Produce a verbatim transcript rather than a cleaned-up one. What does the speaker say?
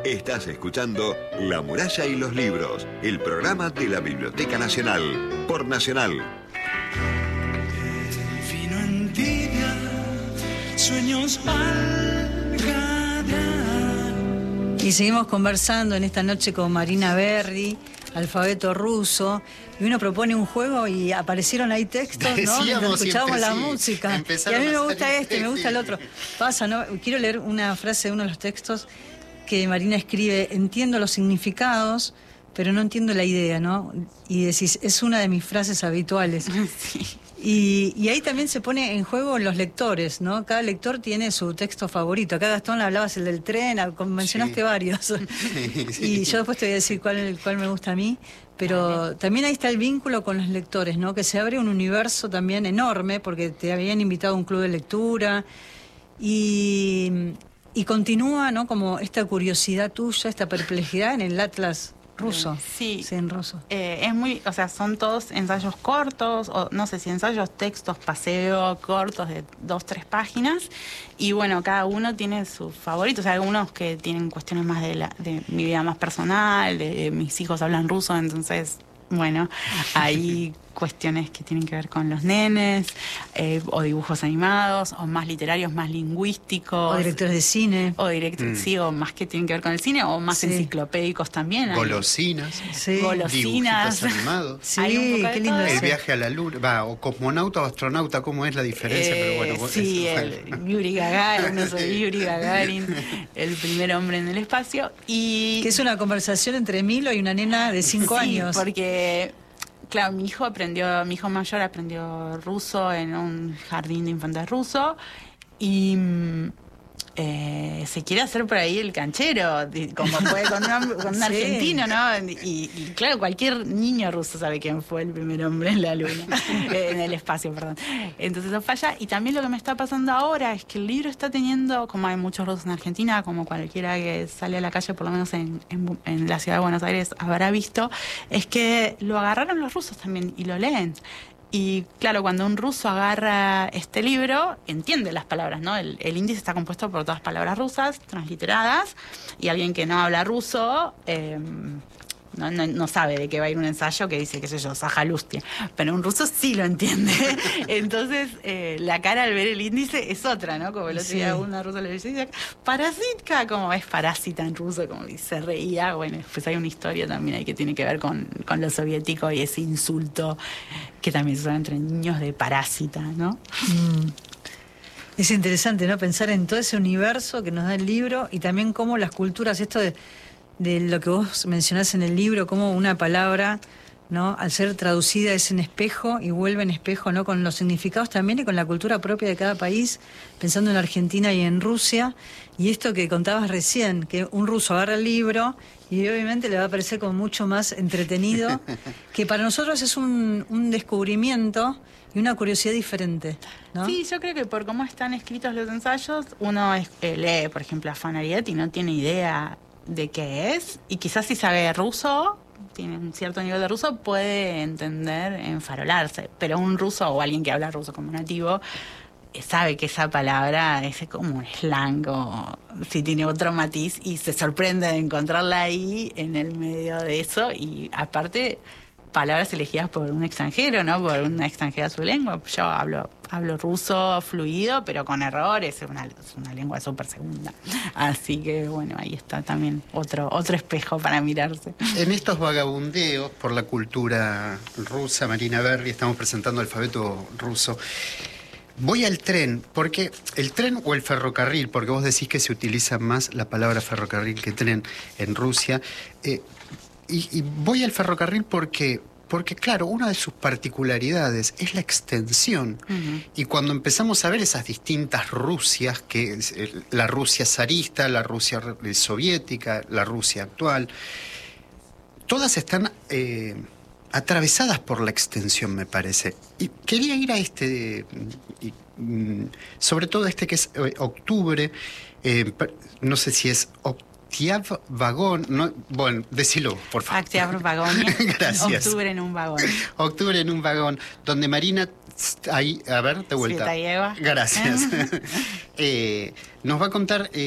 Estás escuchando La Muralla y los Libros, el programa de la Biblioteca Nacional, por Nacional. Vino en tibia, sueños al ganar. Y seguimos conversando en esta noche con Marina Berry, alfabeto ruso, y uno propone un juego y aparecieron ahí textos, ¿no? Mientras escuchábamos la música. Y a mí me gusta este, me gusta el otro. Pasa, ¿no? Quiero leer una frase de uno de los textos que Marina escribe: entiendo los significados, pero no entiendo la idea, ¿no? Y decís, es una de mis frases habituales. Sí. Y, y ahí también se pone en juego los lectores, ¿no? Cada lector tiene su texto favorito. Acá, Gastón, hablabas el del tren, mencionaste sí. varios. Sí, sí. Y yo después te voy a decir cuál, cuál me gusta a mí. Pero vale. También ahí está el vínculo con los lectores, ¿no? Que se abre un universo también enorme, porque te habían invitado a un club de lectura. Y, y continúa, ¿no? Como esta curiosidad tuya, esta perplejidad en el Atlas ruso. Sí, sí, en ruso. Eh, es muy, o sea, son todos ensayos cortos, o no sé si ensayos, textos, paseo, cortos de dos, tres páginas. Y bueno, cada uno tiene sus favoritos. Hay algunos que tienen cuestiones más de, la, de mi vida más personal, de, de mis hijos hablan ruso, entonces, bueno, hay cuestiones que tienen que ver con los nenes, eh, o dibujos animados, o más literarios, más lingüísticos. O directores de cine. O directores, mm. sí, o más que tienen que ver con el cine, o más sí. enciclopédicos también. Golosinas. Sí. Golosinas. Dibujitos animados. Sí, qué lindo. El viaje a la luna, va, o cosmonauta o astronauta, ¿cómo es la diferencia? Eh, Pero bueno, sí, eso, el bueno. Yuri Gagarin, no soy Yuri Gagarin, el primer hombre en el espacio. Y que es una conversación entre Milo y una nena de cinco sí, años. Porque claro, mi hijo aprendió, mi hijo mayor aprendió ruso en un jardín de infantes ruso y eh, se quiere hacer por ahí el canchero, como fue con un, con un sí. argentino, ¿no? Y, y claro, cualquier niño ruso sabe quién fue el primer hombre en la luna, en el espacio, perdón. Entonces eso falla. Y también lo que me está pasando ahora es que el libro está teniendo, como hay muchos rusos en Argentina, como cualquiera que sale a la calle, por lo menos en, en, en la ciudad de Buenos Aires habrá visto, es que lo agarraron los rusos también y lo leen. Y claro, cuando un ruso agarra este libro, entiende las palabras, ¿no? El, el índice está compuesto por todas palabras rusas, transliteradas, y alguien que no habla ruso eh, no, no, no sabe de qué va a ir un ensayo que dice, qué sé yo, Sajalustia. Pero un ruso sí lo entiende. Entonces, eh, la cara al ver el índice es otra, ¿no? Como el otro día sí. una rusa le decía, parasitka, como es parásita en ruso, como y se reía. Bueno, después hay una historia también ahí que tiene que ver con, con lo soviético y ese insulto que también se usa entre niños de parásita, ¿no? Mm. Es interesante, ¿no? Pensar en todo ese universo que nos da el libro y también cómo las culturas, esto de, de lo que vos mencionás en el libro, cómo una palabra, ¿no? Al ser traducida es en espejo y vuelve en espejo, ¿no? Con los significados también y con la cultura propia de cada país, pensando en Argentina y en Rusia. Y esto que contabas recién, que un ruso agarra el libro y obviamente le va a parecer como mucho más entretenido, que para nosotros es un, un descubrimiento y una curiosidad diferente, ¿no? Sí, yo creo que por cómo están escritos los ensayos, uno es, eh, lee, por ejemplo, a Fanariet y no tiene idea de qué es, y quizás si sabe ruso, tiene un cierto nivel de ruso, puede entender, enfarolarse, pero un ruso o alguien que habla ruso como nativo sabe que esa palabra es como un slang o si tiene otro matiz y se sorprende de encontrarla ahí en el medio de eso, y aparte palabras elegidas por un extranjero, ¿no? Por una extranjera su lengua. Yo hablo hablo ruso fluido, pero con errores, es una, es una lengua súper segunda. Así que bueno, ahí está también otro otro espejo para mirarse. En estos vagabundeos por la cultura rusa, Marina Berry, estamos presentando alfabeto ruso. Voy al tren, porque el tren o el ferrocarril, porque vos decís que se utiliza más la palabra ferrocarril que tren en Rusia, eh, y, y voy al ferrocarril porque, porque, claro, una de sus particularidades es la extensión. Uh-huh. Y cuando empezamos a ver esas distintas Rusias, que es la Rusia zarista, la Rusia soviética, la Rusia actual, todas están Eh, atravesadas por la extensión, me parece. Y quería ir a este, y, mm, sobre todo este que es eh, octubre, eh, no sé si es Octav Vagón, no, bueno, decilo, por favor. Octav Vagón. Gracias. Octubre en un vagón. Octubre en un vagón, donde Marina, ahí, a ver, de vuelta. Svetaeva. Gracias. eh, nos va a contar... Eh,